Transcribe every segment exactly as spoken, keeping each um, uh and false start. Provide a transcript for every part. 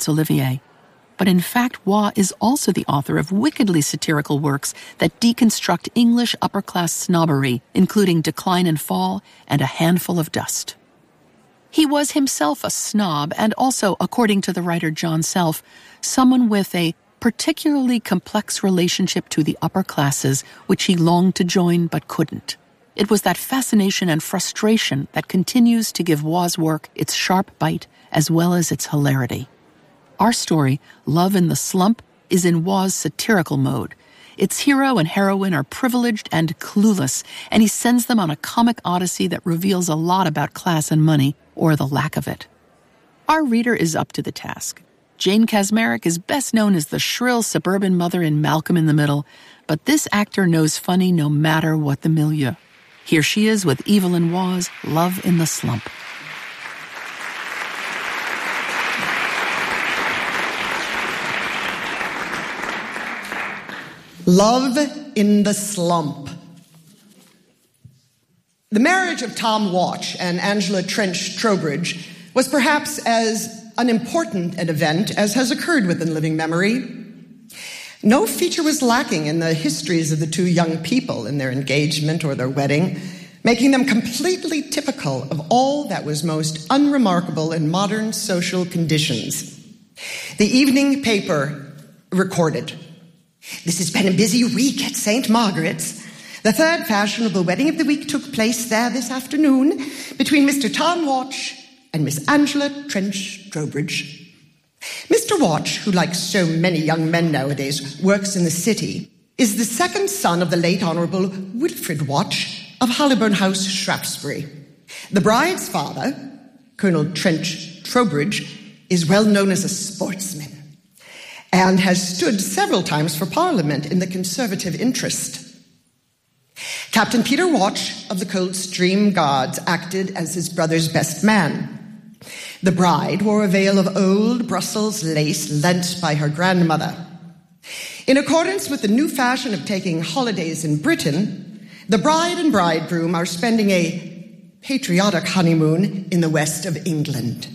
Laurence Olivier. But in fact, Waugh is also the author of wickedly satirical works that deconstruct English upper-class snobbery, including Decline and Fall and A Handful of Dust. He was himself a snob and also, according to the writer John Self, someone with a particularly complex relationship to the upper classes, which he longed to join but couldn't. It was that fascination and frustration that continues to give Waugh's work its sharp bite as well as its hilarity. Our story, Love in the Slump, is in Waugh's satirical mode. Its hero and heroine are privileged and clueless, and he sends them on a comic odyssey that reveals a lot about class and money, or the lack of it. Our reader is up to the task. Jane Kaczmarek is best known as the shrill suburban mother in Malcolm in the Middle, but this actor knows funny no matter what the milieu. Here she is with Evelyn Waugh's Love in the Slump. Love in the Slump. The marriage of Tom Walsh and Angela Trench Trowbridge was perhaps as unimportant an event as has occurred within living memory. No feature was lacking in the histories of the two young people in their engagement or their wedding, making them completely typical of all that was most unremarkable in modern social conditions. The evening paper recorded, "This has been a busy week at Saint Margaret's. The third fashionable wedding of the week took place there this afternoon between Mister Tom Walsh and Miss Angela Trench Trowbridge. Mister Walsh, who, like so many young men nowadays, works in the city, is the second son of the late Honourable Wilfrid Walsh of Hollyburn House, Shaftesbury. The bride's father, Colonel Trench Trowbridge, is well known as a sportsman and has stood several times for Parliament in the Conservative interest. Captain Peter Walsh of the Coldstream Guards acted as his brother's best man. The bride wore a veil of old Brussels lace lent by her grandmother. In accordance with the new fashion of taking holidays in Britain, the bride and bridegroom are spending a patriotic honeymoon in the west of England."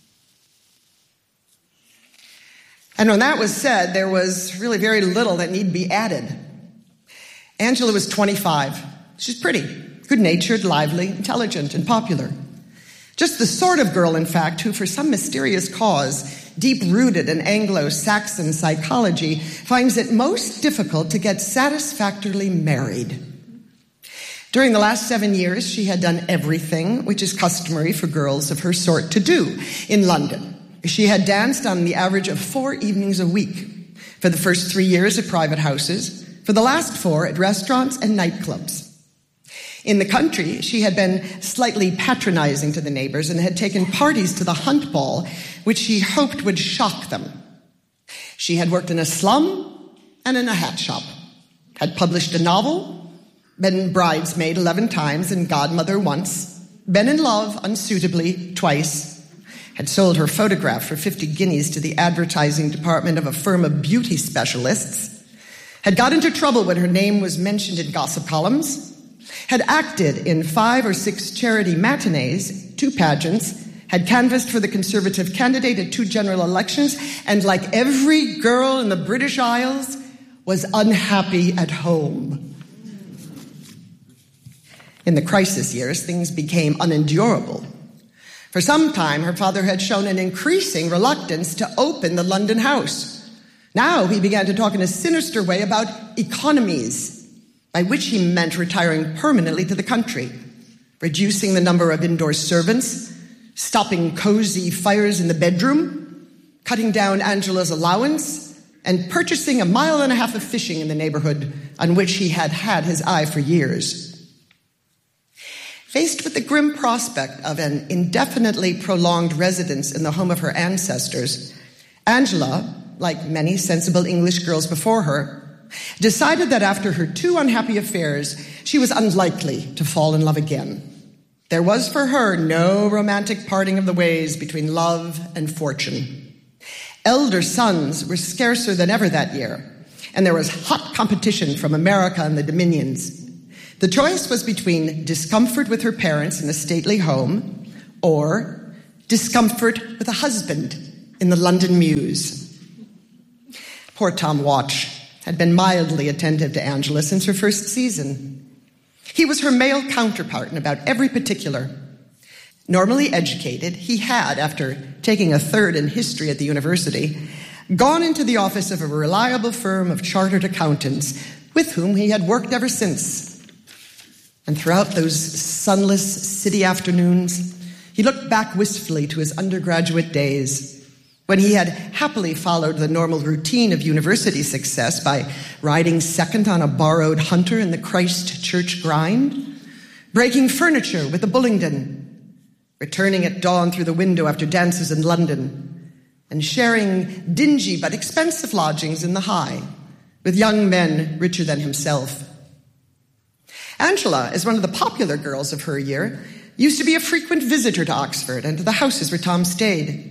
And when that was said, there was really very little that need be added. Angela was twenty-five. She's pretty, good-natured, lively, intelligent, and popular. Just the sort of girl, in fact, who, for some mysterious cause, deep-rooted in Anglo-Saxon psychology, finds it most difficult to get satisfactorily married. During the last seven years, she had done everything which is customary for girls of her sort to do in London. She had danced on the average of four evenings a week, for the first three years at private houses, for the last four at restaurants and nightclubs. In the country, she had been slightly patronizing to the neighbors and had taken parties to the Hunt Ball, which she hoped would shock them. She had worked in a slum and in a hat shop, had published a novel, been bridesmaid eleven times and godmother once, been in love unsuitably twice, had sold her photograph for fifty guineas to the advertising department of a firm of beauty specialists, had got into trouble when her name was mentioned in gossip columns, had acted in five or six charity matinees, two pageants, had canvassed for the Conservative candidate at two general elections, and like every girl in the British Isles, was unhappy at home. In the crisis years, things became unendurable. For some time, her father had shown an increasing reluctance to open the London house. Now he began to talk in a sinister way about economies, by which he meant retiring permanently to the country, reducing the number of indoor servants, stopping cozy fires in the bedroom, cutting down Angela's allowance, and purchasing a mile and a half of fishing in the neighborhood on which he had had his eye for years. Faced with the grim prospect of an indefinitely prolonged residence in the home of her ancestors, Angela, like many sensible English girls before her, decided that after her two unhappy affairs, she was unlikely to fall in love again. There was for her no romantic parting of the ways between love and fortune. Elder sons were scarcer than ever that year, and there was hot competition from America and the Dominions. The choice was between discomfort with her parents in a stately home or discomfort with a husband in the London Mews. Poor Tom Watch had been mildly attentive to Angela since her first season. He was her male counterpart in about every particular. Normally educated, he had, after taking a third in history at the university, gone into the office of a reliable firm of chartered accountants with whom he had worked ever since. And throughout those sunless city afternoons, he looked back wistfully to his undergraduate days, when he had happily followed the normal routine of university success by riding second on a borrowed Hunter in the Christ Church grind, breaking furniture with the Bullingdon, returning at dawn through the window after dances in London, and sharing dingy but expensive lodgings in the High with young men richer than himself. Angela, as one of the popular girls of her year, used to be a frequent visitor to Oxford and to the houses where Tom stayed.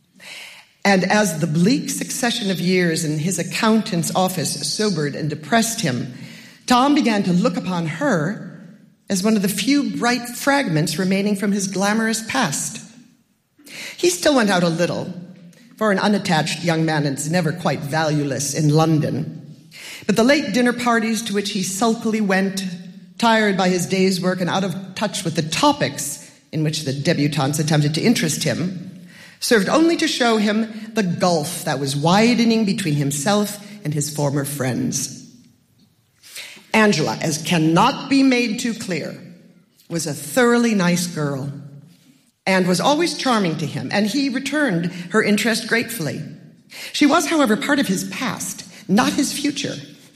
And as the bleak succession of years in his accountant's office sobered and depressed him, Tom began to look upon her as one of the few bright fragments remaining from his glamorous past. He still went out a little, for an unattached young man is never quite valueless in London. But the late dinner parties to which he sulkily went, tired by his day's work and out of touch with the topics in which the debutantes attempted to interest him, served only to show him the gulf that was widening between himself and his former friends. Angela, as cannot be made too clear, was a thoroughly nice girl and was always charming to him, and he returned her interest gratefully. She was, however, part of his past, not his future.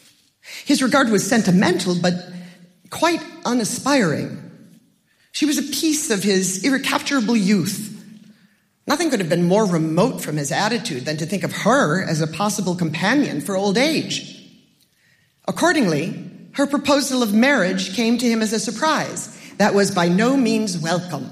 His regard was sentimental, but quite unaspiring. She was a piece of his irrecapturable youth. Nothing could have been more remote from his attitude than to think of her as a possible companion for old age. Accordingly, her proposal of marriage came to him as a surprise that was by no means welcome.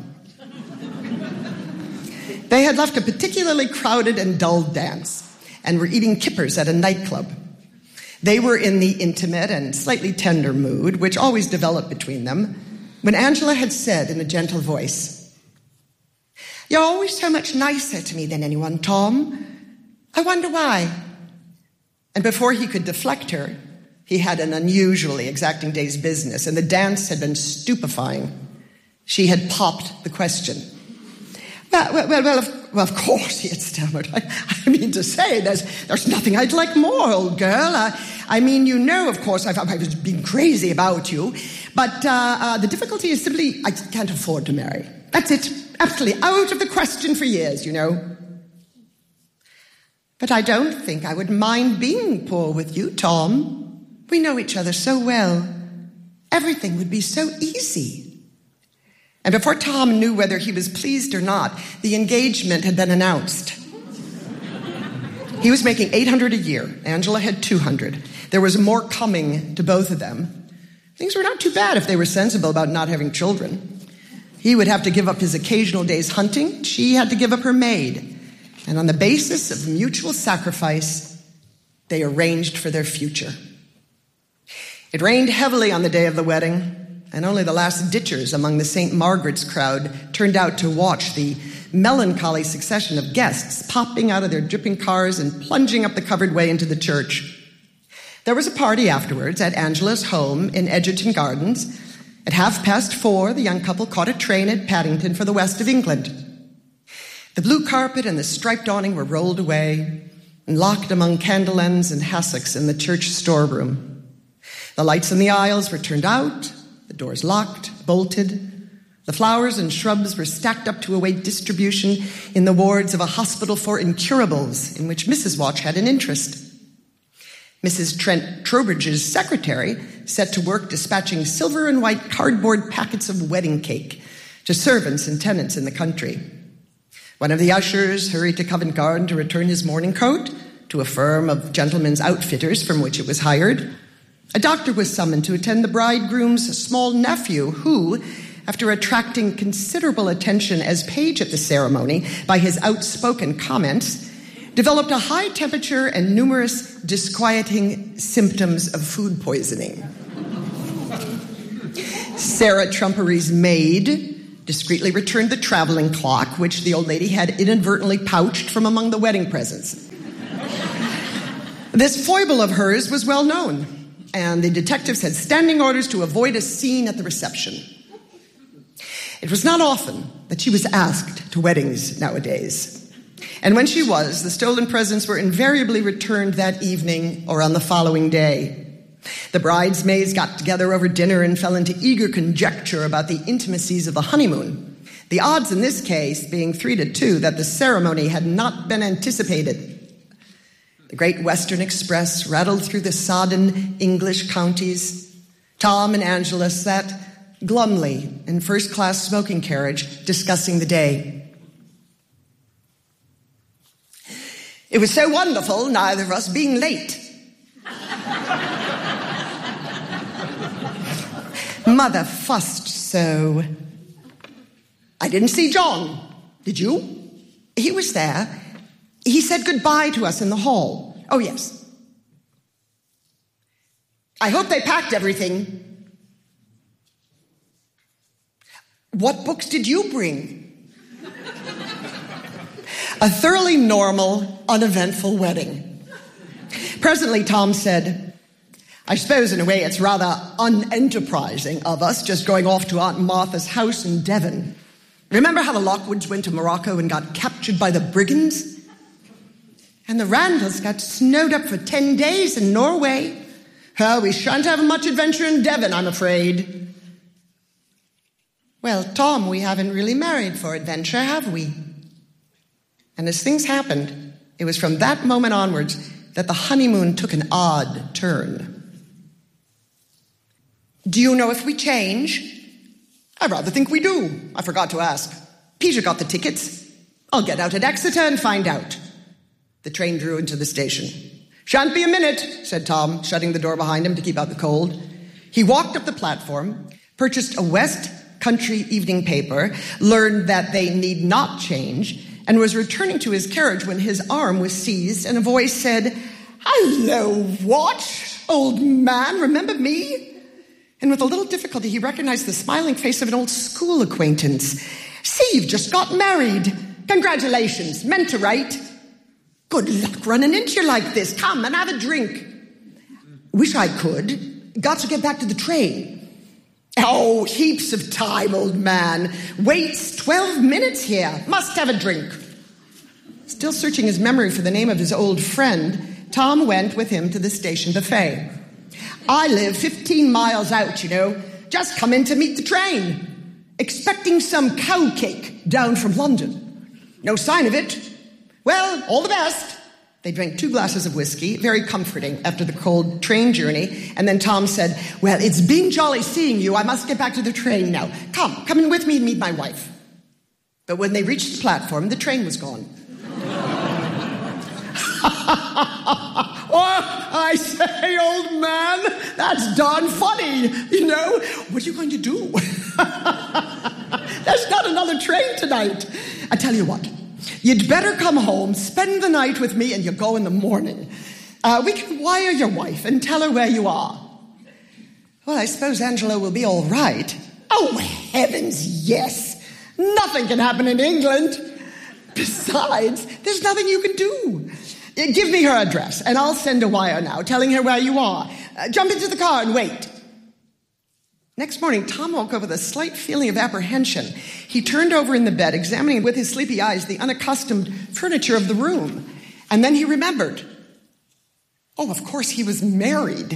They had left a particularly crowded and dull dance and were eating kippers at a nightclub. They were in the intimate and slightly tender mood, which always developed between them, when Angela had said in a gentle voice, "You're always so much nicer to me than anyone, Tom. I wonder why." And before he could deflect her, he had an unusually exacting day's business, and the dance had been stupefying. She had popped the question. Well, well, well, well, of, well, of course, he had stammered. I, I mean to say, there's, there's nothing I'd like more, old girl. Uh, I mean, you know, of course, I've, I've been crazy about you, but uh, uh, the difficulty is simply I can't afford to marry. That's it. Absolutely out of the question for years, you know. But I don't think I would mind being poor with you, Tom. We know each other so well. Everything would be so easy. And before Tom knew whether he was pleased or not, the engagement had been announced. He was making eight hundred dollars a year. Angela had two hundred dollars. There was more coming to both of them. Things were not too bad if they were sensible about not having children. He would have to give up his occasional day's hunting. She had to give up her maid. And on the basis of mutual sacrifice, they arranged for their future. It rained heavily on the day of the wedding, and only the last ditchers among the Saint Margaret's crowd turned out to watch the melancholy succession of guests popping out of their dripping cars and plunging up the covered way into the church. There was a party afterwards at Angela's home in Edgerton Gardens. At half past four, the young couple caught a train at Paddington for the west of England. The blue carpet and the striped awning were rolled away and locked among candle ends and hassocks in the church storeroom. The lights in the aisles were turned out, the doors locked, bolted. The flowers and shrubs were stacked up to await distribution in the wards of a hospital for incurables, in which Missus Watch had an interest. Missus Trent Trowbridge's secretary set to work dispatching silver and white cardboard packets of wedding cake to servants and tenants in the country. One of the ushers hurried to Covent Garden to return his mourning coat to a firm of gentlemen's outfitters from which it was hired. A doctor was summoned to attend the bridegroom's small nephew who, after attracting considerable attention as page at the ceremony by his outspoken comments, developed a high temperature and numerous disquieting symptoms of food poisoning. Sarah Trumpery's maid discreetly returned the traveling clock, which the old lady had inadvertently pouched from among the wedding presents. This foible of hers was well known, and the detectives had standing orders to avoid a scene at the reception. It was not often that she was asked to weddings nowadays. And when she was, the stolen presents were invariably returned that evening or on the following day. The bridesmaids got together over dinner and fell into eager conjecture about the intimacies of the honeymoon. The odds in this case being three to two that the ceremony had not been anticipated. The Great Western Express rattled through the sodden English counties. Tom and Angela sat glumly in first-class smoking carriage discussing the day. It was so wonderful, neither of us being late. Mother fussed so. I didn't see John. Did you? He was there. He said goodbye to us in the hall. Oh, yes. I hope they packed everything. What books did you bring? A thoroughly normal, uneventful wedding. Presently, Tom said, I suppose in a way it's rather unenterprising of us just going off to Aunt Martha's house in Devon. Remember how the Lockwoods went to Morocco and got captured by the brigands? And the Randalls got snowed up for ten days in Norway. Well, we shan't have much adventure in Devon, I'm afraid. Well, Tom, we haven't really married for adventure, have we? And as things happened, it was from that moment onwards that the honeymoon took an odd turn. Do you know if we change? I rather think we do. I forgot to ask. Peter got the tickets. I'll get out at Exeter and find out. The train drew into the station. Shan't be a minute, said Tom, shutting the door behind him to keep out the cold. He walked up the platform, purchased a West Country evening paper, learned that they need not change, and was returning to his carriage when his arm was seized and a voice said, Hello, what? Old man, remember me? And with a little difficulty, he recognized the smiling face of an old school acquaintance. See, you've just got married. Congratulations. Meant to write. Good luck running into you like this. Come and have a drink. Wish I could. Got to get back to the train. Oh, heaps of time, old man. Waits twelve minutes here. Must have a drink. Still searching his memory for the name of his old friend, Tom went with him to the station buffet. I live fifteen miles out, you know. Just come in to meet the train. Expecting some cow cake down from London. No sign of it. Well, all the best. They drank two glasses of whiskey, very comforting after the cold train journey. And then Tom said, well, it's been jolly seeing you. I must get back to the train now. Come, come in with me and meet my wife. But when they reached the platform, the train was gone. Oh, I say, old man, that's darn funny. You know, what are you going to do? There's not another train tonight. I tell you what, you'd better come home, spend the night with me, and you go in the morning. Uh, we can wire your wife and tell her where you are. Well, I suppose Angela will be all right. Oh, heavens, yes. Nothing can happen in England. Besides, there's nothing you can do. Give me her address, and I'll send a wire now, telling her where you are. Uh, jump into the car and wait. Next morning, Tom woke up with a slight feeling of apprehension. He turned over in the bed, examining with his sleepy eyes the unaccustomed furniture of the room. And then he remembered. Oh, of course, he was married.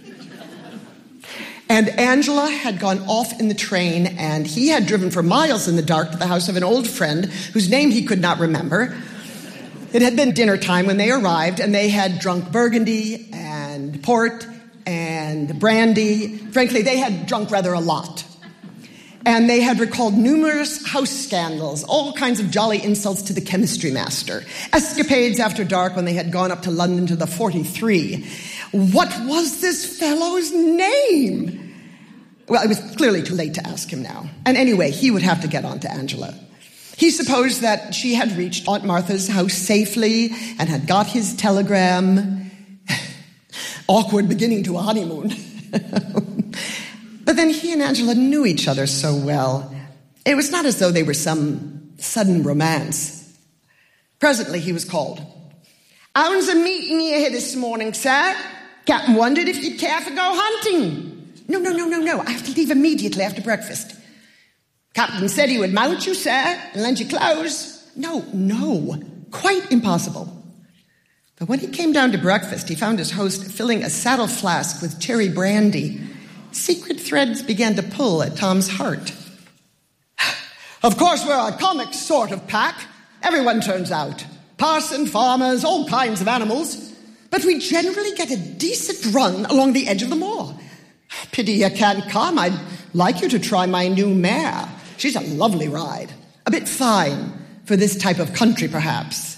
And Angela had gone off in the train, and he had driven for miles in the dark to the house of an old friend whose name he could not remember. It had been dinner time when they arrived, and they had drunk Burgundy and port and brandy. Frankly, they had drunk rather a lot. And they had recalled numerous house scandals, all kinds of jolly insults to the chemistry master, escapades after dark when they had gone up to London to the forty-three. What was this fellow's name? Well, it was clearly too late to ask him now. And anyway, he would have to get on to Angela. He supposed that she had reached Aunt Martha's house safely and had got his telegram. Awkward beginning to a honeymoon. But then he and Angela knew each other so well. It was not as though they were some sudden romance. Presently he was called. "Owns a meeting here this morning, sir. Captain wondered if you'd care to go hunting." No, no, no, no, no. I have to leave immediately after breakfast. Captain said he would mount you, sir, and lend you clothes. No, no. Quite impossible. But when he came down to breakfast, he found his host filling a saddle flask with cherry brandy. Secret threads began to pull at Tom's heart. "Of course, we're a comic sort of pack. Everyone turns out. Parson, farmers, all kinds of animals. But we generally get a decent run along the edge of the moor. Pity you can't come. I'd like you to try my new mare. She's a lovely ride. A bit fine for this type of country, perhaps."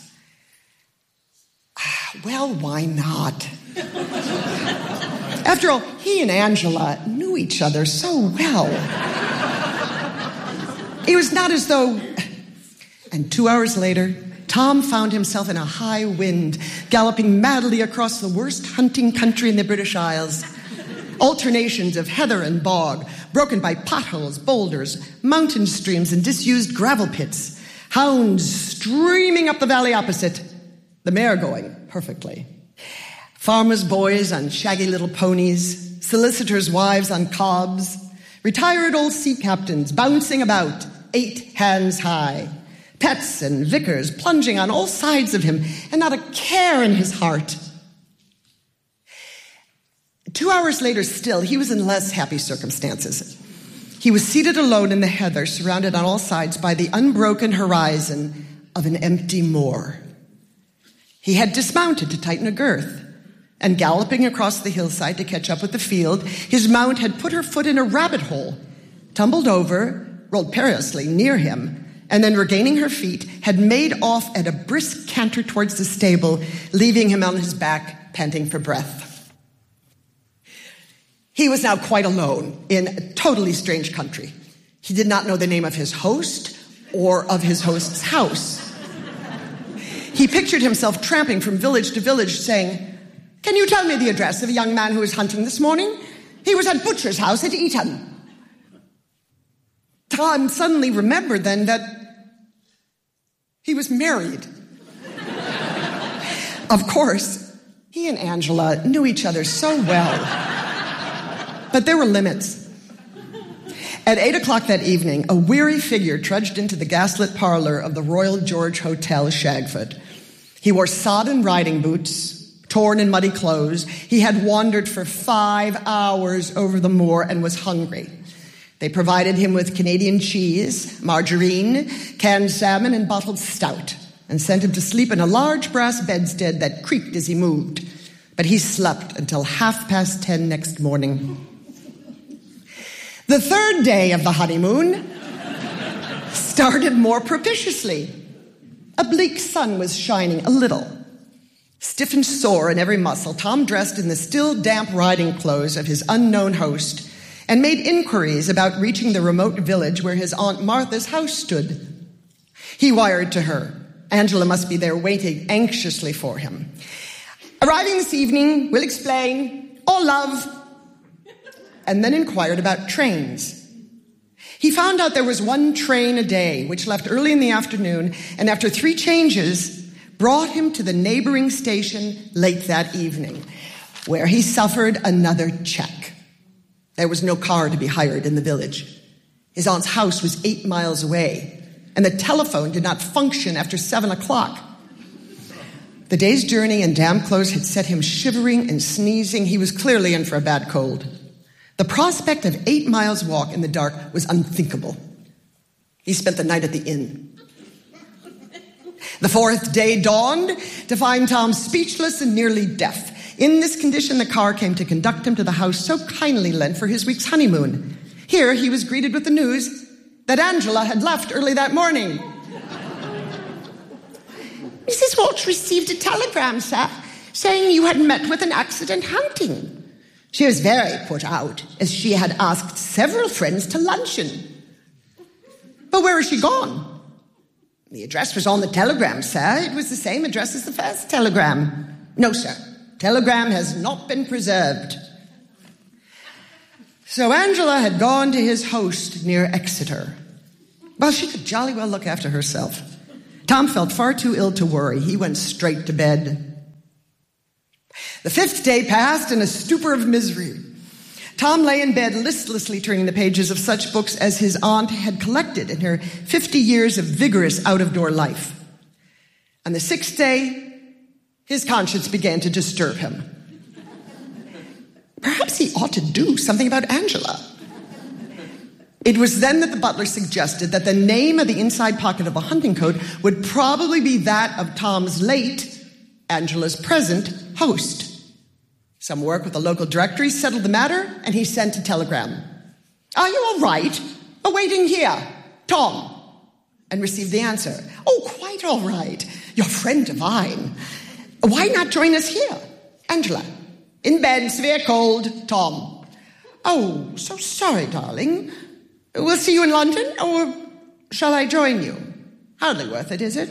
Well, why not? After all, he and Angela knew each other so well. It was not as though... And two hours later, Tom found himself in a high wind, galloping madly across the worst hunting country in the British Isles. Alternations of heather and bog, broken by potholes, boulders, mountain streams, and disused gravel pits. Hounds streaming up the valley opposite, the mare going perfectly. Farmers' boys on shaggy little ponies, solicitors' wives on cobs, retired old sea captains bouncing about, eight hands high, pets and vicars plunging on all sides of him, and not a care in his heart. Two hours later still, he was in less happy circumstances. He was seated alone in the heather, surrounded on all sides by the unbroken horizon of an empty moor. He had dismounted to tighten a girth, and galloping across the hillside to catch up with the field, his mount had put her foot in a rabbit hole, tumbled over, rolled perilously near him, and then regaining her feet, had made off at a brisk canter towards the stable, leaving him on his back, panting for breath. He was now quite alone in a totally strange country. He did not know the name of his host or of his host's house. He pictured himself tramping from village to village saying, "Can you tell me the address of a young man who was hunting this morning? He was at Butcher's house at Eton." Tom suddenly remembered then that he was married. Of course, he and Angela knew each other so well. But there were limits. At eight o'clock that evening, a weary figure trudged into the gaslit parlor of the Royal George Hotel, Shagford. He wore sodden riding boots, torn and muddy clothes. He had wandered for five hours over the moor and was hungry. They provided him with Canadian cheese, margarine, canned salmon, and bottled stout, and sent him to sleep in a large brass bedstead that creaked as he moved. But he slept until half past ten next morning. The third day of the honeymoon started more propitiously. A bleak sun was shining a little. Stiff and sore in every muscle, Tom dressed in the still damp riding clothes of his unknown host and made inquiries about reaching the remote village where his Aunt Martha's house stood. He wired to her. Angela must be there waiting anxiously for him. "Arriving this evening, will explain. All love." And then inquired about trains. He found out there was one train a day, which left early in the afternoon, and after three changes, brought him to the neighboring station late that evening, where he suffered another check. There was no car to be hired in the village. His aunt's house was eight miles away, and the telephone did not function after seven o'clock. The day's journey and damp clothes had set him shivering and sneezing. He was clearly in for a bad cold. The prospect of eight miles walk in the dark was unthinkable. He spent the night at the inn. The fourth day dawned to find Tom speechless and nearly deaf. In this condition, the car came to conduct him to the house so kindly lent for his week's honeymoon. Here he was greeted with the news that Angela had left early that morning. "Missus Walsh received a telegram, sir, saying you had met with an accident hunting. She was very put out, as she had asked several friends to luncheon." "But where is she gone?" "The address was on the telegram, sir. It was the same address as the first telegram." "No, sir. Telegram has not been preserved." So Angela had gone to his host near Exeter. Well, she could jolly well look after herself. Tom felt far too ill to worry. He went straight to bed. The fifth day passed in a stupor of misery. Tom lay in bed listlessly turning the pages of such books as his aunt had collected in her fifty years of vigorous out-of-door life. On the sixth day, his conscience began to disturb him. Perhaps he ought to do something about Angela. It was then that the butler suggested that the name of the inside pocket of a hunting coat would probably be that of Tom's late, Angela's present, host. Some work with the local directory settled the matter, and he sent a telegram. Are you all right? Awaiting here, Tom. And received the answer. Oh, quite all right. Your friend divine. Why not join us here? Angela. In bed, severe cold, Tom. Oh, so sorry, darling. We'll see you in London, or shall I join you? Hardly worth it, is it?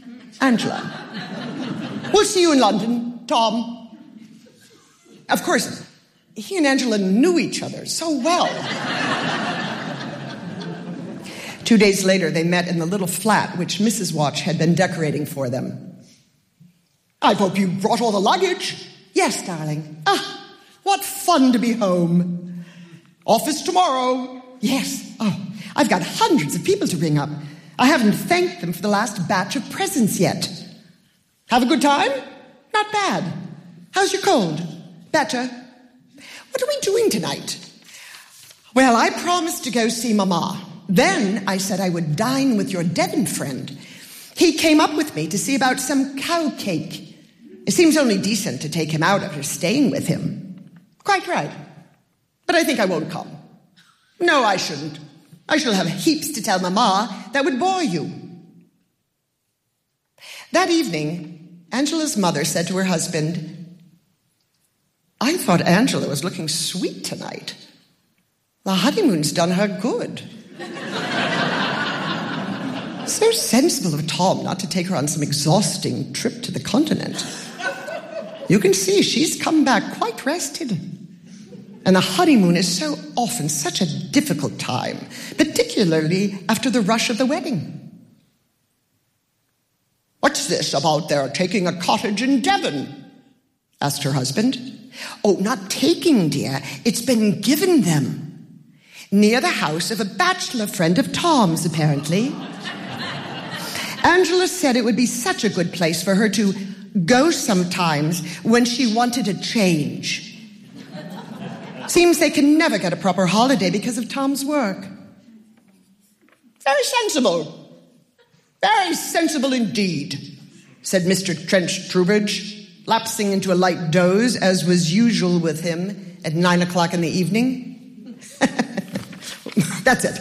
Angela. We'll see you in London, Tom. Of course, he and Angela knew each other so well. Two days later, they met in the little flat which Missus Watch had been decorating for them. I hope you brought all the luggage. Yes, darling. Ah, what fun to be home. Office tomorrow. Yes. Oh, I've got hundreds of people to ring up. I haven't thanked them for the last batch of presents yet. Have a good time? Not bad. How's your cold? Better. What are we doing tonight? Well, I promised to go see Mama. Then I said I would dine with your Devon friend. He came up with me to see about some cow cake. It seems only decent to take him out after staying with him. Quite right. But I think I won't come. No, I shouldn't. I shall have heaps to tell Mama that would bore you. That evening, Angela's mother said to her husband, I thought Angela was looking sweet tonight. The honeymoon's done her good. So sensible of Tom not to take her on some exhausting trip to the continent. You can see she's come back quite rested. And the honeymoon is so often such a difficult time, particularly after the rush of the wedding. What's this about their taking a cottage in Devon? Asked her husband. Oh, not taking, dear. It's been given them. Near the house of a bachelor friend of Tom's, apparently. Angela said it would be such a good place for her to go sometimes when she wanted a change. Seems they can never get a proper holiday because of Tom's work. Very sensible. Very sensible indeed, said Mister Trench Trowbridge, lapsing into a light doze, as was usual with him at nine o'clock in the evening. That's it.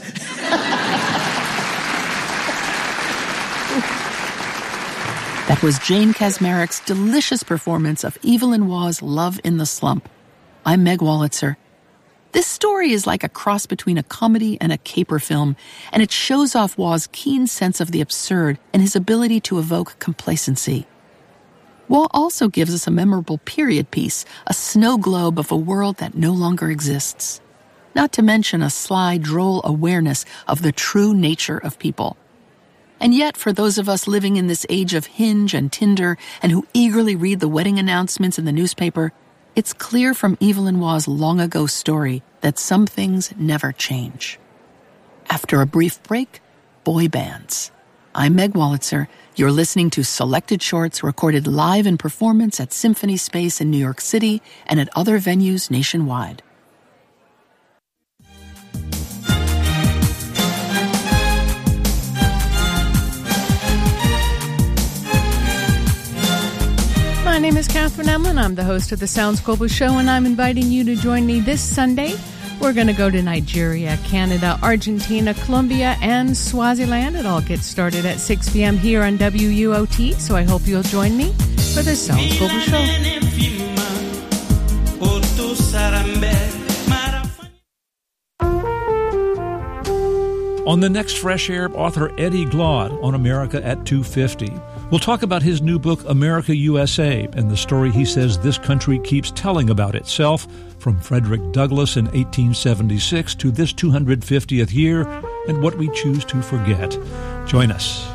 That was Jane Kasmarik's delicious performance of Evelyn Waugh's Love in the Slump. I'm Meg Wolitzer. This story is like a cross between a comedy and a caper film, and it shows off Waugh's keen sense of the absurd and his ability to evoke complacency. Waugh also gives us a memorable period piece, a snow globe of a world that no longer exists. Not to mention a sly, droll awareness of the true nature of people. And yet, for those of us living in this age of Hinge and Tinder and who eagerly read the wedding announcements in the newspaper, it's clear from Evelyn Waugh's long-ago story that some things never change. After a brief break, boy bands. I'm Meg Wolitzer. You're listening to Selected Shorts recorded live in performance at Symphony Space in New York City and at other venues nationwide. My name is Catherine Emlin. I'm the host of the Sounds Global Show, and I'm inviting you to join me this Sunday. We're going to go to Nigeria, Canada, Argentina, Colombia, and Swaziland. It all gets started at six p.m. here on W U O T, so I hope you'll join me for the Sounds Global Show. On the next Fresh Air, author Eddie Glaude on America at two fifty. We'll talk about his new book, America, U S A, and the story he says this country keeps telling about itself, from Frederick Douglass in eighteen seventy-six to this two hundred fiftieth year, and what we choose to forget. Join us.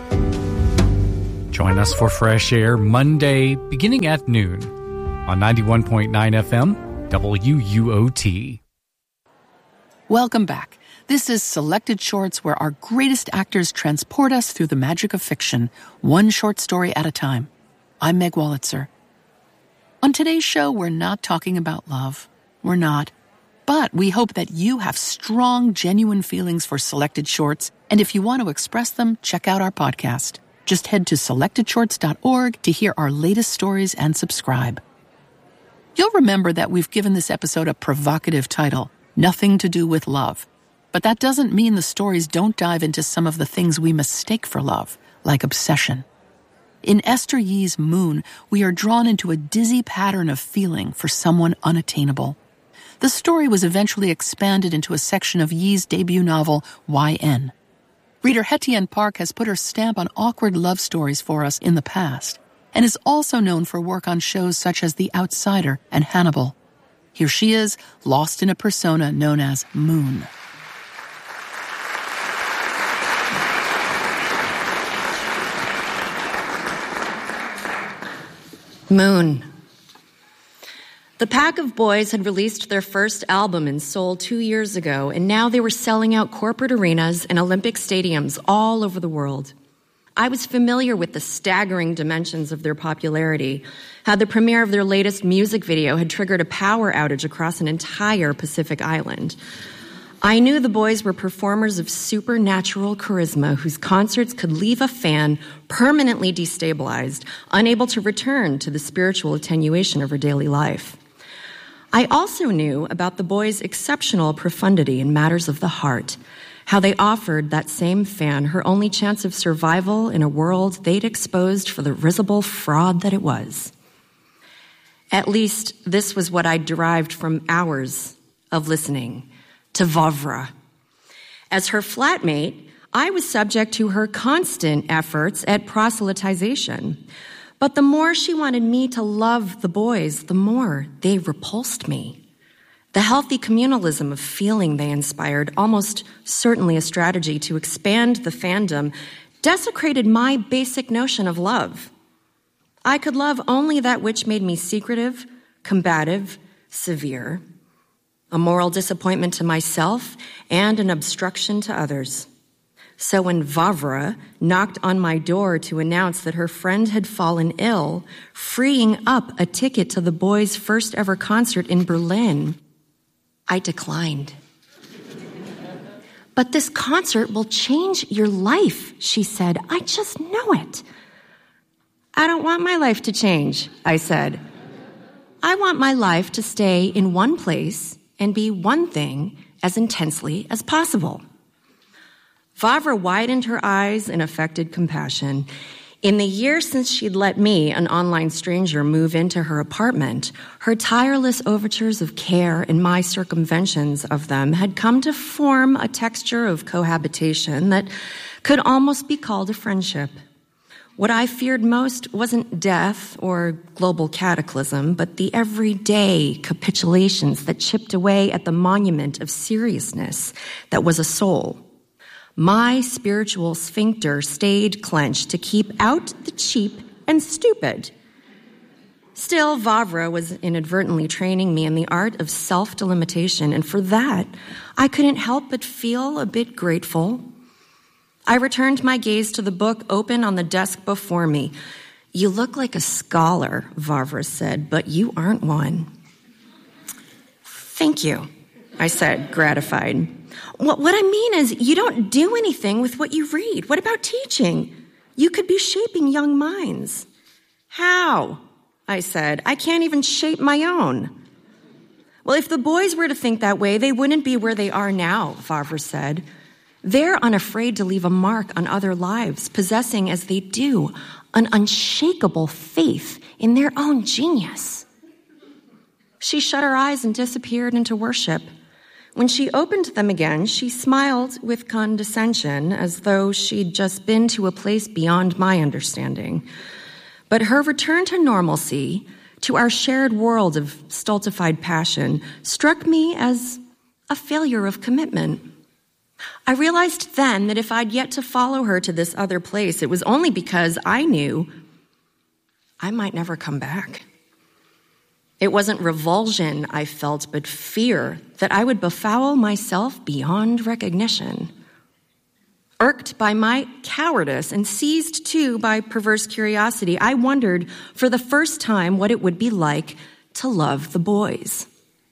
Join us for Fresh Air Monday, beginning at noon, on ninety-one point nine F M, W U O T. Welcome back. This is Selected Shorts, where our greatest actors transport us through the magic of fiction, one short story at a time. I'm Meg Wolitzer. On today's show, we're not talking about love. We're not. But we hope that you have strong, genuine feelings for Selected Shorts, and if you want to express them, check out our podcast. Just head to selected shorts dot org to hear our latest stories and subscribe. You'll remember that we've given this episode a provocative title, Nothing to Do with Love. But that doesn't mean the stories don't dive into some of the things we mistake for love, like obsession. In Esther Yi's Moon, we are drawn into a dizzy pattern of feeling for someone unattainable. The story was eventually expanded into a section of Yi's debut novel, Y N. Reader Hettienne Park has put her stamp on awkward love stories for us in the past, and is also known for work on shows such as The Outsider and Hannibal. Here she is, lost in a persona known as Moon. Moon. The Pack of Boys had released their first album in Seoul two years ago, and now they were selling out corporate arenas and Olympic stadiums all over the world. I was familiar with the staggering dimensions of their popularity, how the premiere of their latest music video had triggered a power outage across an entire Pacific island. I knew the boys were performers of supernatural charisma whose concerts could leave a fan permanently destabilized, unable to return to the spiritual attenuation of her daily life. I also knew about the boys' exceptional profundity in matters of the heart, how they offered that same fan her only chance of survival in a world they'd exposed for the risible fraud that it was. At least this was what I derived from hours of listening to Vavra. As her flatmate, I was subject to her constant efforts at proselytization. But the more she wanted me to love the boys, the more they repulsed me. The healthy communalism of feeling they inspired, almost certainly a strategy to expand the fandom, desecrated my basic notion of love. I could love only that which made me secretive, combative, severe, a moral disappointment to myself and an obstruction to others. So when Vavra knocked on my door to announce that her friend had fallen ill, freeing up a ticket to the boys' first ever concert in Berlin, I declined. But this concert will change your life, she said. I just know it. I don't want my life to change, I said. I want my life to stay in one place and be one thing as intensely as possible. Vavra widened her eyes in affected compassion. In the year since she'd let me, an online stranger, move into her apartment, her tireless overtures of care and my circumventions of them had come to form a texture of cohabitation that could almost be called a friendship. What I feared most wasn't death or global cataclysm, but the everyday capitulations that chipped away at the monument of seriousness that was a soul. My spiritual sphincter stayed clenched to keep out the cheap and stupid. Still, Vavra was inadvertently training me in the art of self-delimitation, and for that, I couldn't help but feel a bit grateful. I returned my gaze to the book open on the desk before me. You look like a scholar, Vavra said, but you aren't one. Thank you, I said, gratified. What, what I mean is, you don't do anything with what you read. What about teaching? You could be shaping young minds. How? I said. I can't even shape my own. Well, if the boys were to think that way, they wouldn't be where they are now, Vavra said. They're unafraid to leave a mark on other lives, possessing, as they do, an unshakable faith in their own genius. She shut her eyes and disappeared into worship. When she opened them again, she smiled with condescension as though she'd just been to a place beyond my understanding. But her return to normalcy, to our shared world of stultified passion, struck me as a failure of commitment. I realized then that if I'd yet to follow her to this other place, it was only because I knew I might never come back. It wasn't revulsion I felt, but fear that I would befoul myself beyond recognition. Irked by my cowardice and seized too by perverse curiosity, I wondered for the first time what it would be like to love the boys.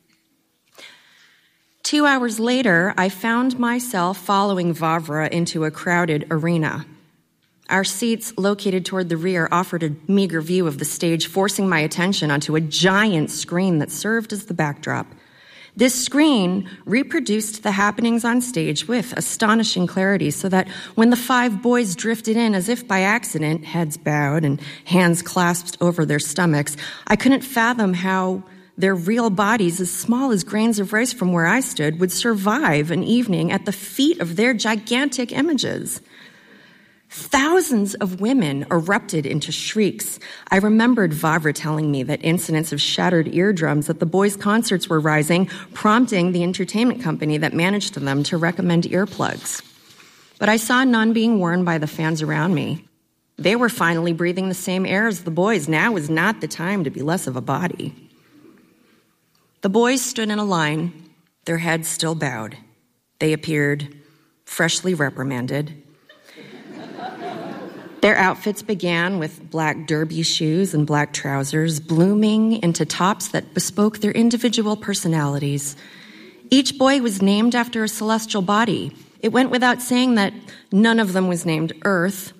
Two hours later, I found myself following Vavra into a crowded arena. Our seats, located toward the rear, offered a meager view of the stage, forcing my attention onto a giant screen that served as the backdrop. This screen reproduced the happenings on stage with astonishing clarity, so that when the five boys drifted in as if by accident, heads bowed and hands clasped over their stomachs, I couldn't fathom how their real bodies, as small as grains of rice from where I stood, would survive an evening at the feet of their gigantic images. Thousands of women erupted into shrieks. I remembered Vavra telling me that incidents of shattered eardrums at the boys' concerts were rising, prompting the entertainment company that managed them to recommend earplugs. But I saw none being worn by the fans around me. They were finally breathing the same air as the boys. Now was not the time to be less of a body. The boys stood in a line, their heads still bowed. They appeared freshly reprimanded. Their outfits began with black derby shoes and black trousers, blooming into tops that bespoke their individual personalities. Each boy was named after a celestial body. It went without saying that none of them was named Earth.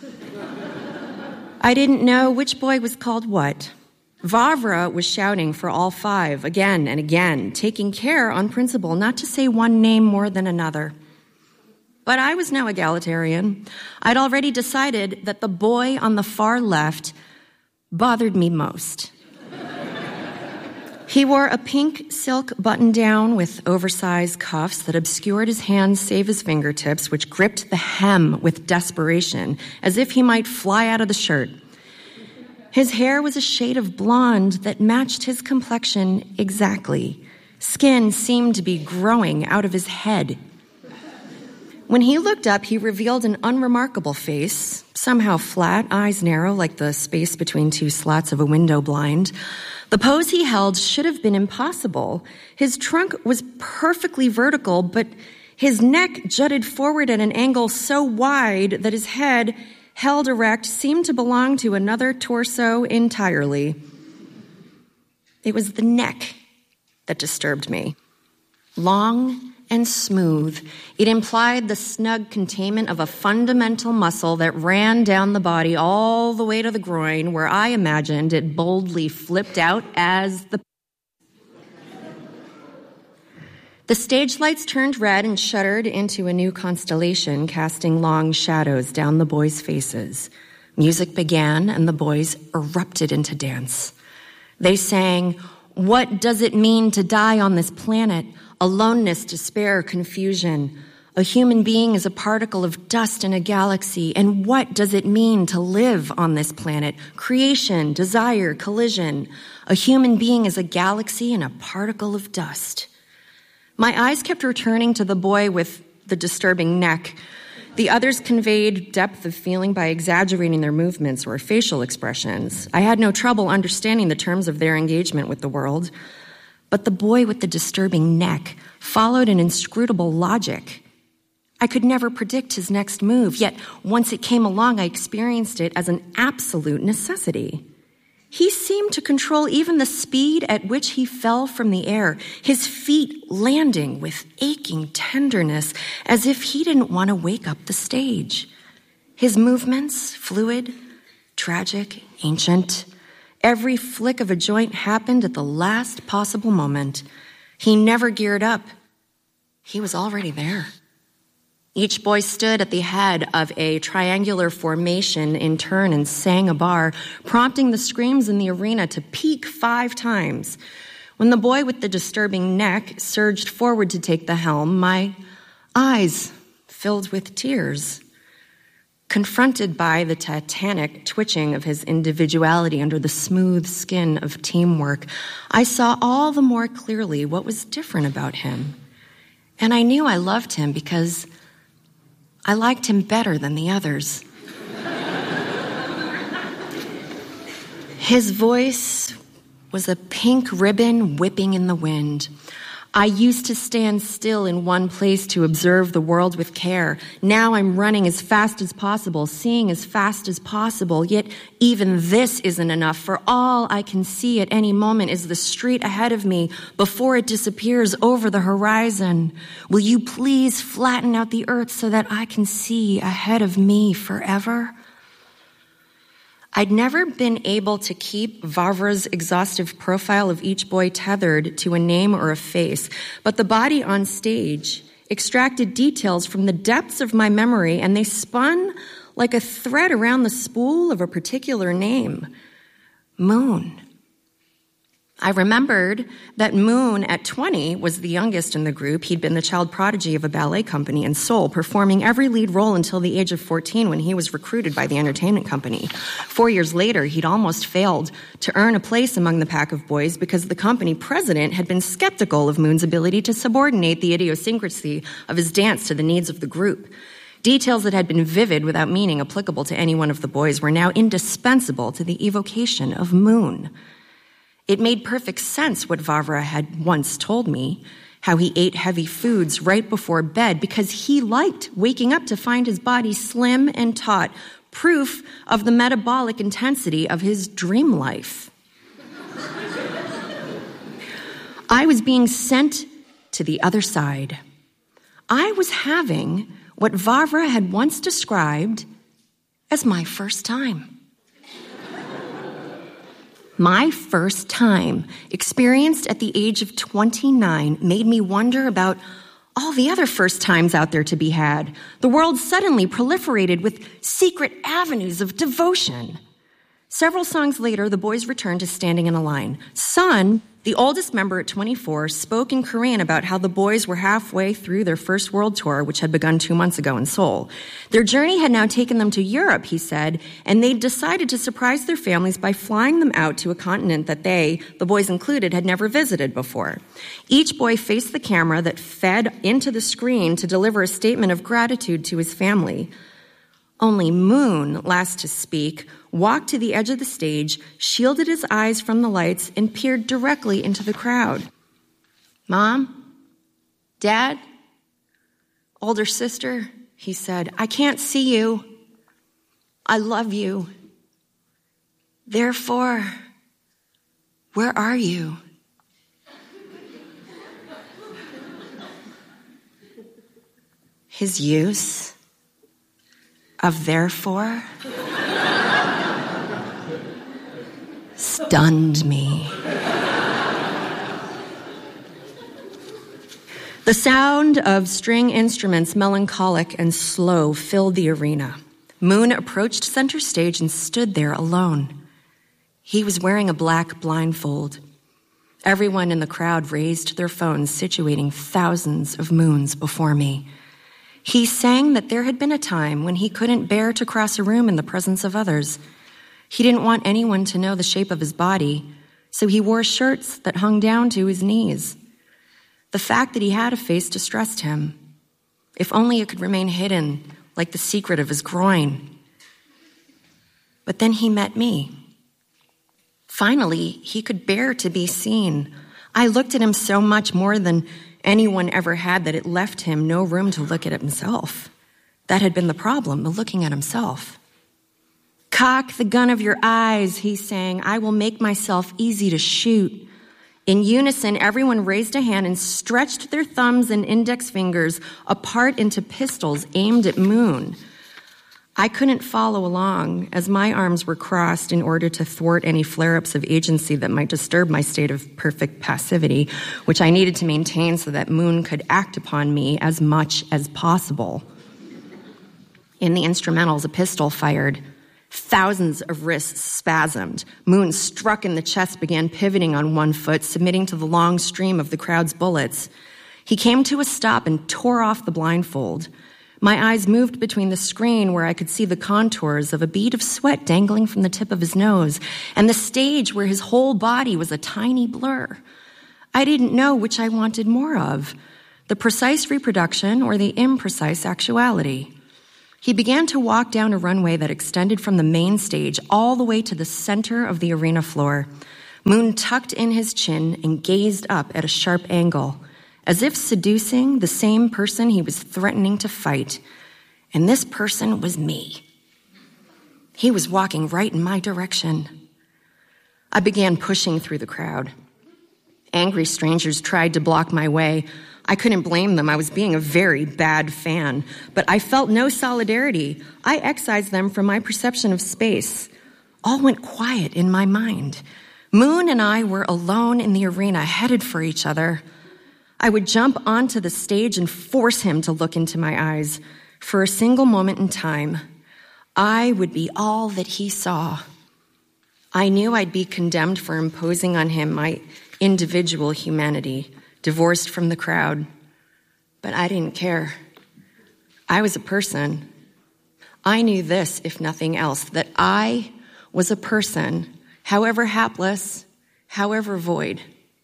I didn't know which boy was called what. Vavra was shouting for all five again and again, taking care on principle not to say one name more than another. But I was no egalitarian. I'd already decided that the boy on the far left bothered me most. He wore a pink silk button-down with oversized cuffs that obscured his hands save his fingertips, which gripped the hem with desperation, as if he might fly out of the shirt. His hair was a shade of blonde that matched his complexion exactly. Skin seemed to be growing out of his head. When he looked up, he revealed an unremarkable face, somehow flat, eyes narrow like the space between two slats of a window blind. The pose he held should have been impossible. His trunk was perfectly vertical, but his neck jutted forward at an angle so wide that his head, held erect, seemed to belong to another torso entirely. It was the neck that disturbed me. Long and smooth, it implied the snug containment of a fundamental muscle that ran down the body all the way to the groin, where I imagined it boldly flipped out as the... The stage lights turned red and shuddered into a new constellation, casting long shadows down the boys' faces. Music began, and the boys erupted into dance. They sang, "What does it mean to die on this planet? Aloneness, despair, confusion. A human being is a particle of dust in a galaxy. And what does it mean to live on this planet? Creation, desire, collision. A human being is a galaxy and a particle of dust." My eyes kept returning to the boy with the disturbing neck. The others conveyed depth of feeling by exaggerating their movements or facial expressions. I had no trouble understanding the terms of their engagement with the world. But the boy with the disturbing neck followed an inscrutable logic. I could never predict his next move, yet once it came along, I experienced it as an absolute necessity. He seemed to control even the speed at which he fell from the air, his feet landing with aching tenderness, as if he didn't want to wake up the stage. His movements, fluid, tragic, ancient. Every flick of a joint happened at the last possible moment. He never geared up. He was already there. Each boy stood at the head of a triangular formation in turn and sang a bar, prompting the screams in the arena to peak five times. When the boy with the disturbing neck surged forward to take the helm, my eyes filled with tears. Confronted by the titanic twitching of his individuality under the smooth skin of teamwork, I saw all the more clearly what was different about him. And I knew I loved him because I liked him better than the others. His voice was a pink ribbon whipping in the wind. I used to stand still in one place to observe the world with care. Now I'm running as fast as possible, seeing as fast as possible. Yet even this isn't enough, for all I can see at any moment is the street ahead of me before it disappears over the horizon. Will you please flatten out the earth so that I can see ahead of me forever? I'd never been able to keep Vavra's exhaustive profile of each boy tethered to a name or a face, but the body on stage extracted details from the depths of my memory, and they spun like a thread around the spool of a particular name, Moon. I remembered that Moon, at twenty, was the youngest in the group. He'd been the child prodigy of a ballet company in Seoul, performing every lead role until the age of fourteen when he was recruited by the entertainment company. Four years later, he'd almost failed to earn a place among the pack of boys because the company president had been skeptical of Moon's ability to subordinate the idiosyncrasy of his dance to the needs of the group. Details that had been vivid without meaning applicable to any one of the boys were now indispensable to the evocation of Moon. It made perfect sense what Vavra had once told me, how he ate heavy foods right before bed because he liked waking up to find his body slim and taut, proof of the metabolic intensity of his dream life. I was being sent to the other side. I was having what Vavra had once described as my first time. My first time, experienced at the age of twenty-nine, made me wonder about all the other first times out there to be had. The world suddenly proliferated with secret avenues of devotion. Several songs later, the boys returned to standing in a line. Sun, the oldest member at twenty-four, spoke in Korean about how the boys were halfway through their first world tour, which had begun two months ago in Seoul. Their journey had now taken them to Europe, he said, and they'd decided to surprise their families by flying them out to a continent that they, the boys included, had never visited before. Each boy faced the camera that fed into the screen to deliver a statement of gratitude to his family. Only Moon, last to speak, walked to the edge of the stage, shielded his eyes from the lights, and peered directly into the crowd. Mom? Dad? Older sister? He said, I can't see you. I love you. Therefore, where are you? His use of therefore stunned me. The sound of string instruments, melancholic and slow, filled the arena. Moon approached center stage and stood there alone. He was wearing a black blindfold. Everyone in the crowd raised their phones, situating thousands of moons before me. He sang that there had been a time when he couldn't bear to cross a room in the presence of others. He didn't want anyone to know the shape of his body, so he wore shirts that hung down to his knees. The fact that he had a face distressed him. If only it could remain hidden, like the secret of his groin. But then he met me. Finally, he could bear to be seen. I looked at him so much more than anyone ever had that it left him no room to look at himself. That had been the problem, the looking at himself. Cock the gun of your eyes, he sang. I will make myself easy to shoot. In unison, everyone raised a hand and stretched their thumbs and index fingers apart into pistols aimed at Moon. I couldn't follow along as my arms were crossed in order to thwart any flare-ups of agency that might disturb my state of perfect passivity, which I needed to maintain so that Moon could act upon me as much as possible. In the instrumentals, a pistol fired Thousands of wrists spasmed. Moon, struck in the chest, began pivoting on one foot, submitting to the long stream of the crowd's bullets. He came to a stop and tore off the blindfold. My eyes moved between the screen where I could see the contours of a bead of sweat dangling from the tip of his nose and the stage where his whole body was a tiny blur. I didn't know which I wanted more of, the precise reproduction or the imprecise actuality. He began to walk down a runway that extended from the main stage all the way to the center of the arena floor. Moon tucked in his chin and gazed up at a sharp angle, as if seducing the same person he was threatening to fight. And this person was me. He was walking right in my direction. I began pushing through the crowd. Angry strangers tried to block my way. I couldn't blame them. I was being a very bad fan. But I felt no solidarity. I excised them from my perception of space. All went quiet in my mind. Moon and I were alone in the arena, headed for each other. I would jump onto the stage and force him to look into my eyes. For a single moment in time, I would be all that he saw. I knew I'd be condemned for imposing on him my individual humanity, divorced from the crowd. But I didn't care. I was a person. I knew this, if nothing else, that I was a person, however hapless, however void.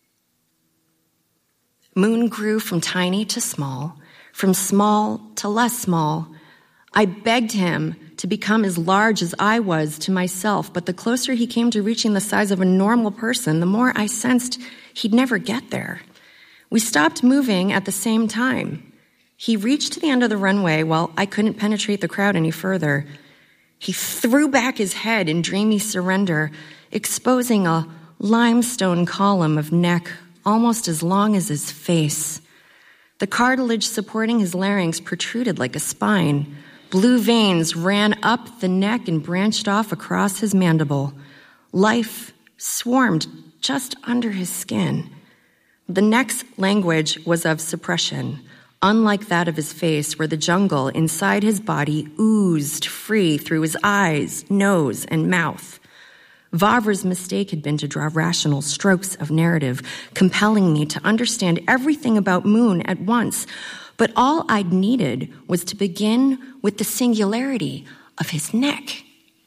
Moon grew from tiny to small, from small to less small. I begged him to become as large as I was to myself, but the closer he came to reaching the size of a normal person, the more I sensed he'd never get there. We stopped moving at the same time. He reached to the end of the runway while I couldn't penetrate the crowd any further. He threw back his head in dreamy surrender, exposing a limestone column of neck almost as long as his face. The cartilage supporting his larynx protruded like a spine. Blue veins ran up the neck and branched off across his mandible. Life swarmed just under his skin. The neck's language was of suppression, unlike that of his face, where the jungle inside his body oozed free through his eyes, nose, and mouth. Vavre's mistake had been to draw rational strokes of narrative, compelling me to understand everything about Moon at once. But all I'd needed was to begin with the singularity of his neck.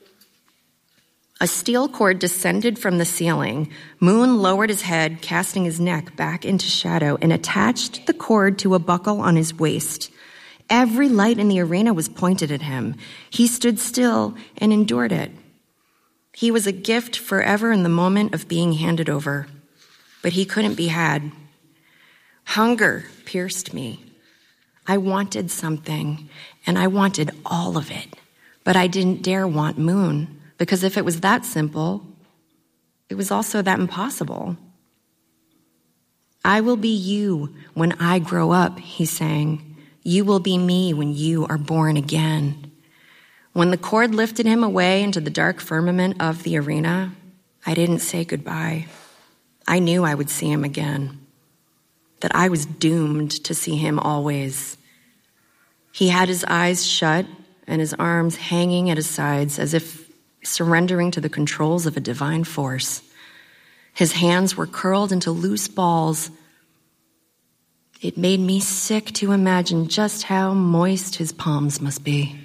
A steel cord descended from the ceiling. Moon lowered his head, casting his neck back into shadow, and attached the cord to a buckle on his waist. Every light in the arena was pointed at him. He stood still and endured it. He was a gift forever in the moment of being handed over, but he couldn't be had. Hunger pierced me. I wanted something, and I wanted all of it, but I didn't dare want Moon. Because if it was that simple, it was also that impossible. I will be you when I grow up, he sang. You will be me when you are born again. When the cord lifted him away into the dark firmament of the arena, I didn't say goodbye. I knew I would see him again, that I was doomed to see him always. He had his eyes shut and his arms hanging at his sides as if surrendering to the controls of a divine force. His hands were curled into loose balls. It made me sick to imagine just how moist his palms must be.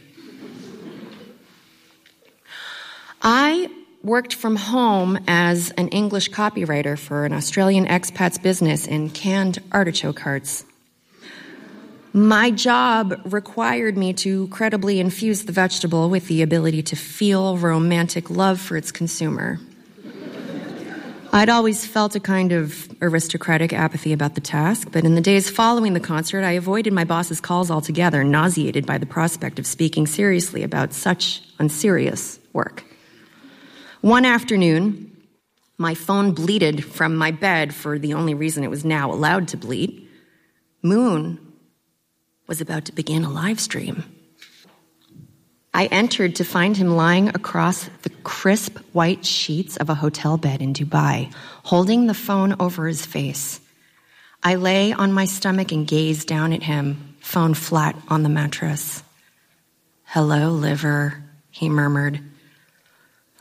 I worked from home as an English copywriter for an Australian expat's business in canned artichoke hearts. My job required me to credibly infuse the vegetable with the ability to feel romantic love for its consumer. I'd always felt a kind of aristocratic apathy about the task, but in the days following the concert, I avoided my boss's calls altogether, nauseated by the prospect of speaking seriously about such unserious work. One afternoon, my phone bleated from my bed for the only reason it was now allowed to bleat. Moon was about to begin a live stream. I entered to find him lying across the crisp white sheets of a hotel bed in Dubai, holding the phone over his face. I lay on my stomach and gazed down at him, phone flat on the mattress. "Hello, liver," he murmured.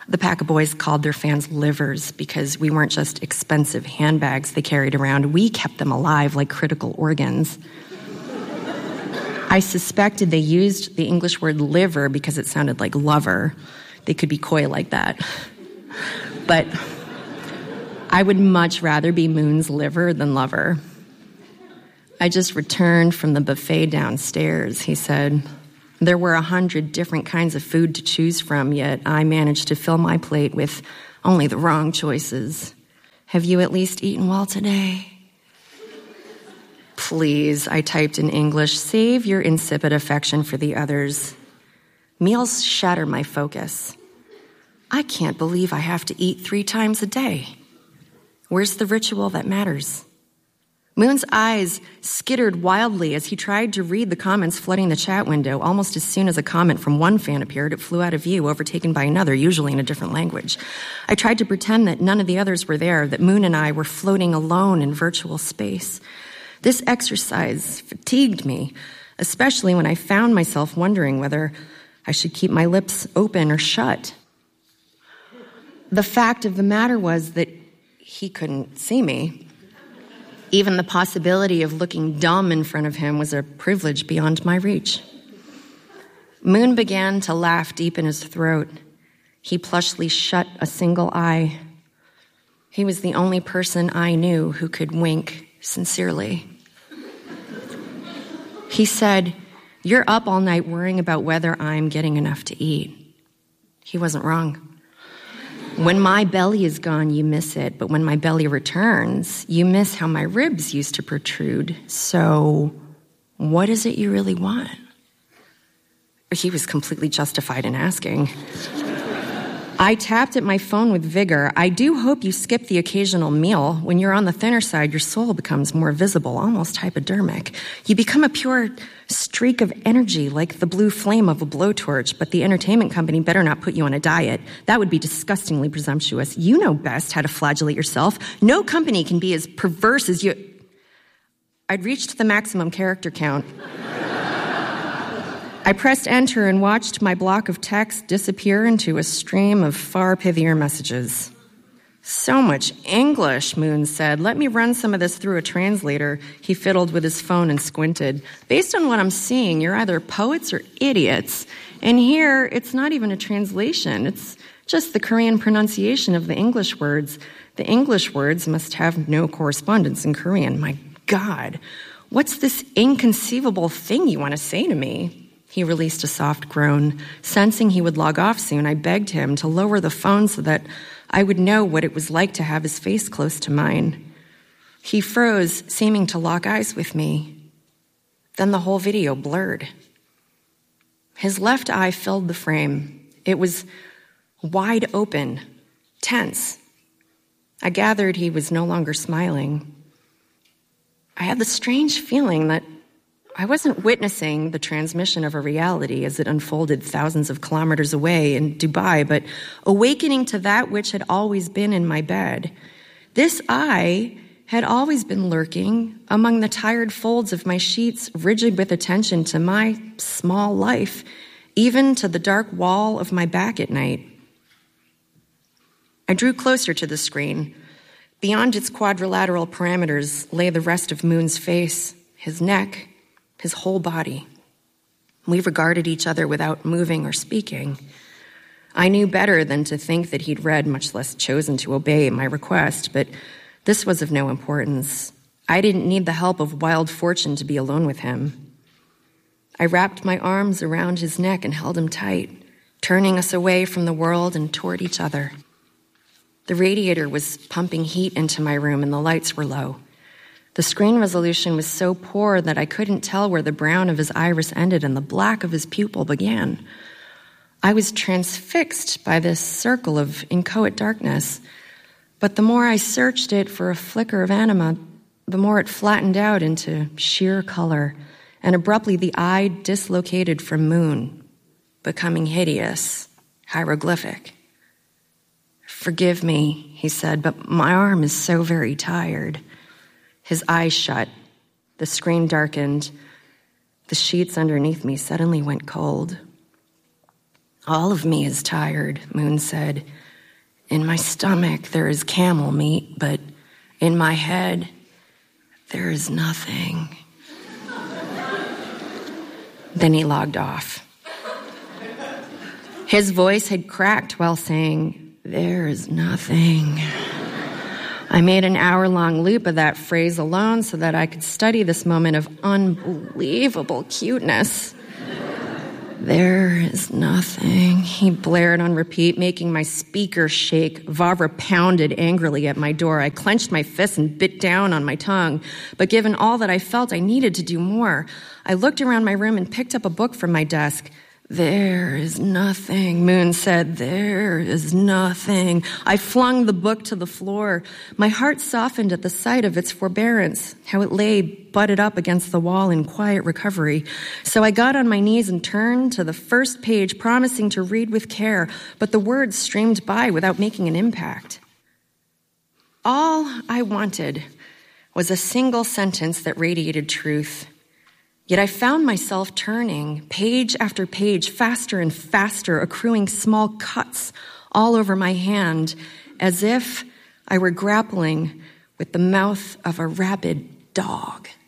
The pack of boys called their fans livers because we weren't just expensive handbags they carried around. We kept them alive like critical organs. I suspected they used the English word liver because it sounded like lover. They could be coy like that. But I would much rather be Moon's liver than lover. I just returned from the buffet downstairs, he said. There were a hundred different kinds of food to choose from, yet I managed to fill my plate with only the wrong choices. Have you at least eaten well today? Please, I typed in English, save your insipid affection for the others. Meals shatter my focus. I can't believe I have to eat three times a day. Where's the ritual that matters? Moon's eyes skittered wildly as he tried to read the comments flooding the chat window. Almost as soon as a comment from one fan appeared, it flew out of view, overtaken by another, usually in a different language. I tried to pretend that none of the others were there, that Moon and I were floating alone in virtual space. This exercise fatigued me, especially when I found myself wondering whether I should keep my lips open or shut. The fact of the matter was that he couldn't see me. Even the possibility of looking dumb in front of him was a privilege beyond my reach. Moon began to laugh deep in his throat. He plushly shut a single eye. He was the only person I knew who could wink sincerely. He said, "You're up all night worrying about whether I'm getting enough to eat." He wasn't wrong. When my belly is gone, you miss it. But when my belly returns, you miss how my ribs used to protrude. So what is it you really want? He was completely justified in asking. I tapped at my phone with vigor. I do hope you skip the occasional meal. When you're on the thinner side, your soul becomes more visible, almost hypodermic. You become a pure streak of energy, like the blue flame of a blowtorch, but the entertainment company better not put you on a diet. That would be disgustingly presumptuous. You know best how to flagellate yourself. No company can be as perverse as you. I'd reached the maximum character count. I pressed enter and watched my block of text disappear into a stream of far pithier messages. So much English, Moon said. Let me run some of this through a translator. He fiddled with his phone and squinted. Based on what I'm seeing, you're either poets or idiots. And here, it's not even a translation. It's just the Korean pronunciation of the English words. The English words must have no correspondence in Korean. My God, what's this inconceivable thing you want to say to me? He released a soft groan. Sensing he would log off soon, I begged him to lower the phone so that I would know what it was like to have his face close to mine. He froze, seeming to lock eyes with me. Then the whole video blurred. His left eye filled the frame. It was wide open, tense. I gathered he was no longer smiling. I had the strange feeling that I wasn't witnessing the transmission of a reality as it unfolded thousands of kilometers away in Dubai, but awakening to that which had always been in my bed. This eye had always been lurking among the tired folds of my sheets, rigid with attention to my small life, even to the dark wall of my back at night. I drew closer to the screen. Beyond its quadrilateral parameters lay the rest of Moon's face, his neck, his whole body. We regarded each other without moving or speaking. I knew better than to think that he'd read, much less chosen to obey, my request, but this was of no importance. I didn't need the help of wild fortune to be alone with him. I wrapped my arms around his neck and held him tight, turning us away from the world and toward each other. The radiator was pumping heat into my room and the lights were low. The screen resolution was so poor that I couldn't tell where the brown of his iris ended and the black of his pupil began. I was transfixed by this circle of inchoate darkness, but the more I searched it for a flicker of anima, the more it flattened out into sheer color, and abruptly the eye dislocated from Moon, becoming hideous, hieroglyphic. "Forgive me," he said, "but my arm is so very tired." His eyes shut. The screen darkened. The sheets underneath me suddenly went cold. All of me is tired, Moon said. In my stomach, there is camel meat, but in my head, there is nothing. Then he logged off. His voice had cracked while saying, there is nothing. I made an hour-long loop of that phrase alone so that I could study this moment of unbelievable cuteness. There is nothing, he blared on repeat, making my speaker shake. Vavra pounded angrily at my door. I clenched my fists and bit down on my tongue. But given all that I felt, I needed to do more. I looked around my room and picked up a book from my desk. There is nothing, Moon said. There is nothing. I flung the book to the floor. My heart softened at the sight of its forbearance, how it lay butted up against the wall in quiet recovery. So I got on my knees and turned to the first page, promising to read with care, but the words streamed by without making an impact. All I wanted was a single sentence that radiated truth. Yet I found myself turning page after page, faster and faster, accruing small cuts all over my hand, as if I were grappling with the mouth of a rabid dog.